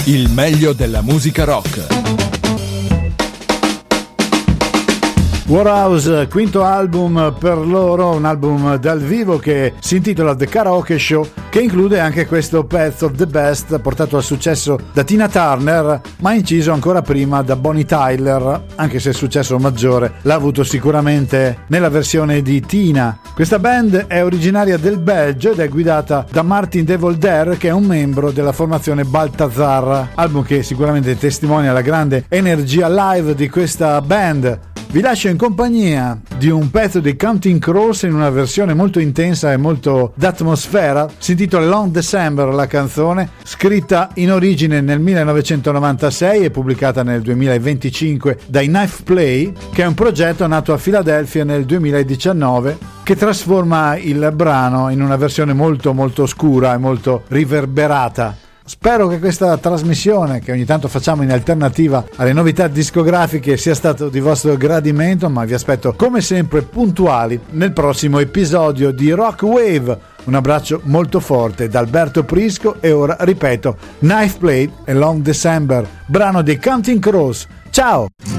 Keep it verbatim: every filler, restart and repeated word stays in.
Il meglio della musica rock. Warhouse, quinto album per loro, un album dal vivo che si intitola The Karaoke Show, che include anche questo Path of the Best, portato al successo da Tina Turner, ma inciso ancora prima da Bonnie Tyler, anche se il successo maggiore l'ha avuto sicuramente nella versione di Tina. Questa band è originaria del Belgio ed è guidata da Martin De Volder, che è un membro della formazione Balthazar, album che sicuramente testimonia la grande energia live di questa band. Vi lascio in compagnia di un pezzo dei Counting Crows in una versione molto intensa e molto d'atmosfera. Si intitola Long December la canzone, scritta in origine nel millenovecentonovantasei e pubblicata nel duemilaventicinque dai Knife Play, che è un progetto nato a Filadelfia nel duemiladiciannove, che trasforma il brano in una versione molto molto scura e molto riverberata. Spero che questa trasmissione, che ogni tanto facciamo in alternativa alle novità discografiche, sia stato di vostro gradimento, ma vi aspetto come sempre puntuali nel prossimo episodio di Rock Wave. Un abbraccio molto forte da Alberto Prisco e ora ripeto, Knife Play e Long December, brano dei Counting Crows. Ciao!